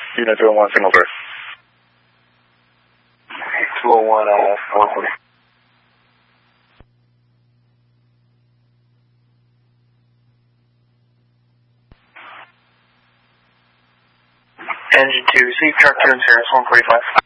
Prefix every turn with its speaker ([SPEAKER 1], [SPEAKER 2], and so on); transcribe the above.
[SPEAKER 1] Unit 201, signal clear.
[SPEAKER 2] 201, 140. Engine 2, see truck 2 and Cirrus 145.